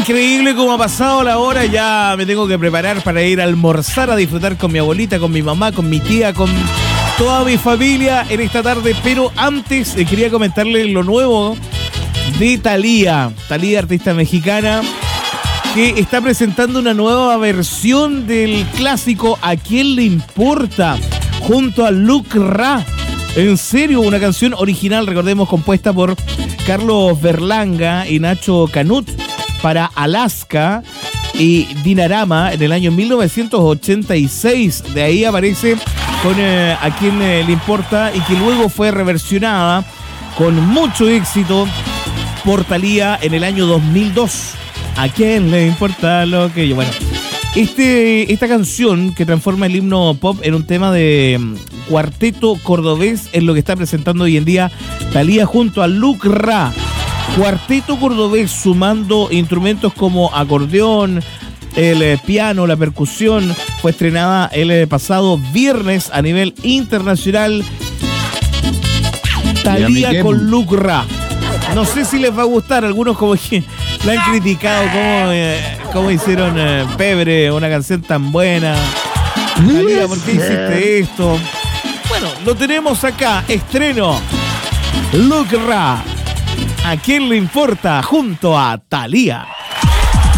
Increíble cómo ha pasado la hora. Ya me tengo que preparar para ir a almorzar, a disfrutar con mi abuelita, con mi mamá, con mi tía, con toda mi familia en esta tarde. Pero antes quería comentarles lo nuevo de Thalía. Thalía, artista mexicana, que está presentando una nueva versión del clásico ¿A quién le importa? Junto a Luc Ra. En serio, una canción original, recordemos, compuesta por Carlos Berlanga y Nacho Canut para Alaska y Dinarama en el año 1986. De ahí aparece con ¿A quién le importa? Y que luego fue reversionada con mucho éxito por Thalía en el año 2002. ¿A quién le importa lo que yo? Bueno, esta canción que transforma el himno pop en un tema de cuarteto cordobés es lo que está presentando hoy en día Thalía junto a Luc Ra. Cuarteto cordobés sumando instrumentos como acordeón, el piano, la percusión. Fue estrenada el pasado viernes a nivel internacional. Thalía con Luc Ra. No sé si les va a gustar, algunos como que la han criticado, cómo hicieron Pebre, una canción tan buena. Thalía, ¿por qué hiciste esto? Bueno, lo tenemos acá, estreno. Luc Ra, ¿a quién le importa? Junto a Thalía.